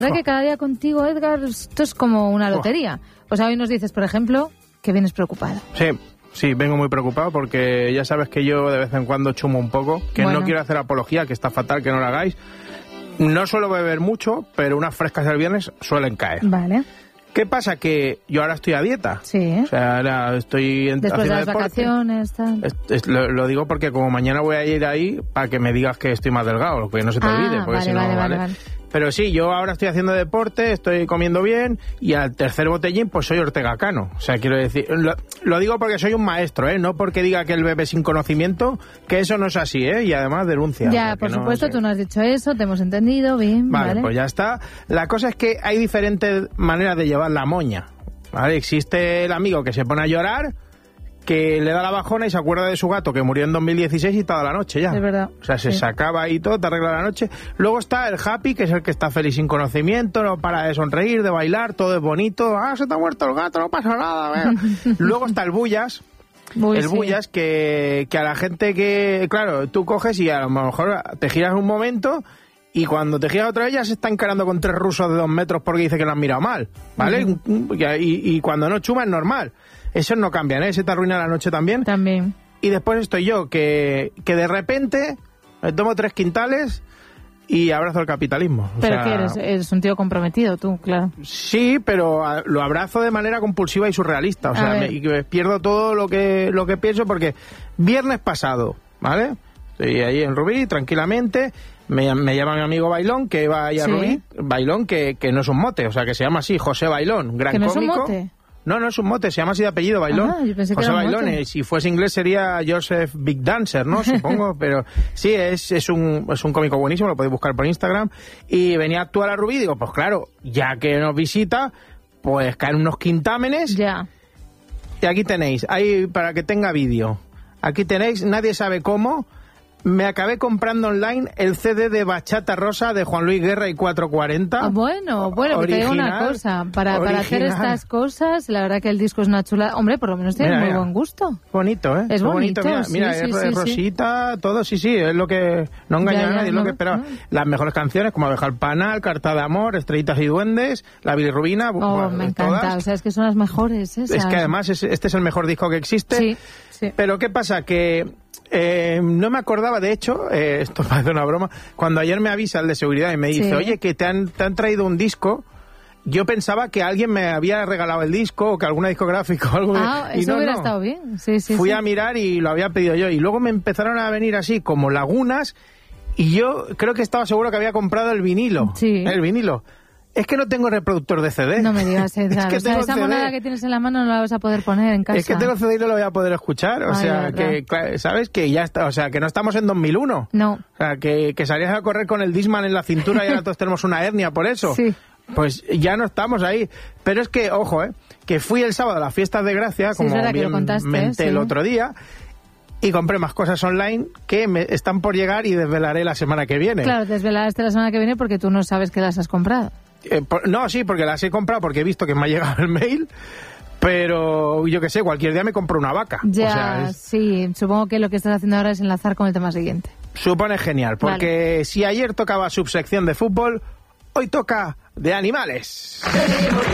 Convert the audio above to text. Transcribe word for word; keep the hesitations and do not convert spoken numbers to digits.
verdad que cada día contigo, Edgar, esto es como una lotería. O sea, hoy nos dices, por ejemplo, que vienes preocupado. Sí, sí, vengo muy preocupado porque ya sabes que yo de vez en cuando chumo un poco, que bueno. No quiero hacer apología, que está fatal que no lo hagáis. No suelo beber mucho, pero unas frescas el viernes suelen caer. Vale. ¿Qué pasa? Que yo ahora estoy a dieta. Sí. O sea, ahora estoy en, después de las deporte. Vacaciones, tal. Es, es, lo, lo digo porque como mañana voy a ir ahí para que me digas que estoy más delgado, que no se te ah, olvide. Porque vale, si no, vale, vale. vale. Pero sí, yo ahora estoy haciendo deporte, estoy comiendo bien y al tercer botellín pues soy Ortega Cano. O sea, quiero decir, lo, lo digo porque soy un maestro, ¿eh? No porque diga que él bebe sin conocimiento, que eso no es así, ¿eh? Y además denuncia. Ya, por supuesto, no, tú no has dicho eso, te hemos entendido, bien, vale. Vale, vale. pues ya está. La cosa es que hay diferentes maneras de llevar la moña, ¿vale? Existe el amigo que se pone a llorar, que le da la bajona y se acuerda de su gato que murió en dos mil dieciséis y toda la noche ya. Es verdad. O sea, se sí. sacaba ahí todo, te arregla la noche. Luego está el happy, que es el que está feliz sin conocimiento, no para de sonreír, de bailar, todo es bonito. Ah, se te ha muerto el gato, no pasa nada. Luego está el bullas. Uy, el sí. bullas que, que a la gente que... Claro, tú coges y a lo mejor te giras un momento... Y cuando te giras otra vez ya se está encarando con tres rusos de dos metros porque dice que lo han mirado mal, ¿vale? Uh-huh. Y, y cuando no chuma es normal. Esos no cambian, ¿eh? Ese te arruina la noche también. También. Y después estoy yo, que, que de repente me tomo tres quintales y abrazo el capitalismo. O ¿Pero sea, qué eres? Eres un tío comprometido tú, claro. Sí, pero lo abrazo de manera compulsiva y surrealista. O sea, me, y que pierdo todo lo que, lo que pienso porque viernes pasado, ¿vale? Estoy ahí en Rubí, tranquilamente... Me, me llama mi amigo Bailón, que va ahí a ¿Sí? Rubí. Bailón, que, que no es un mote, o sea, que se llama así, José Bailón, gran ¿Que no cómico. Es un mote? No, no es un mote, se llama así de apellido, Bailón. Ah, yo pensé José que era Bailón, mote. eh, si fuese inglés sería Joseph Big Dancer, ¿no? Supongo, pero sí, es, es, un, es un cómico buenísimo, lo podéis buscar por Instagram. Y venía a actuar a Rubí, digo, pues claro, ya que nos visita, pues caen unos quintámenes. Ya. Y aquí tenéis, ahí para que tenga vídeo. Aquí tenéis, nadie sabe cómo. Me acabé comprando online el C D de Bachata Rosa de Juan Luis Guerra y cuatrocientos cuarenta. Ah, bueno, bueno, que te digo una cosa. Para, para hacer estas cosas, la verdad que el disco es una chula. Hombre, por lo menos tiene muy buen gusto. Bonito, ¿eh? Es bonito, bonito. Mira, sí, mira sí, es, sí, es rosita, sí. Todo, sí, sí, es lo que... No engaña ya, ya, a nadie, es no, lo que esperaba. No. Las mejores canciones, como Abeja al Panal, Carta de Amor, Estrellitas y Duendes, La Bilirrubina... Oh, bueno, me encanta, todas. O sea, es que son las mejores esas. Es que además es, este es el mejor disco que existe. Sí, sí. Pero ¿qué pasa? Que... Eh, no me acordaba, de hecho, eh, esto parece una broma, cuando ayer me avisa el de seguridad y me dice, sí. oye, que te han, te han traído un disco, yo pensaba que alguien me había regalado el disco o que alguna discográfica o algo. Ah, y eso no, hubiera no. estado bien. Sí, sí, Fui sí. a mirar y lo había pedido yo. Y luego me empezaron a venir así como lagunas y yo creo que estaba seguro que había comprado el vinilo. Sí. El vinilo. Es que no tengo reproductor de C D. No me digas, Edgar. Es que o sea, esa C D. moneda que tienes en la mano no la vas a poder poner en casa. Es que tengo C D y no lo voy a poder escuchar. O Ay, sea, que, ¿sabes? Que ya está, o sea, que no estamos en dos mil uno. No. O sea, que, que salías a correr con el Discman en la cintura y ahora todos tenemos una hernia por eso. Sí. Pues ya no estamos ahí. Pero es que, ojo, ¿eh? Que fui el sábado a las fiestas de Gracia, sí, como bien que contaste, menté sí. el otro día, y compré más cosas online que me están por llegar y desvelaré la semana que viene. Claro, desvelarás la semana que viene porque tú no sabes que las has comprado. Eh, por, no, sí, porque las he comprado porque he visto que me ha llegado el mail, pero yo qué sé, cualquier día me compro una vaca. Ya, o sea, es, sí, supongo que lo que estás haciendo ahora es enlazar con el tema siguiente. Supone genial, porque vale. Si ayer tocaba subsección de fútbol, hoy toca de animales.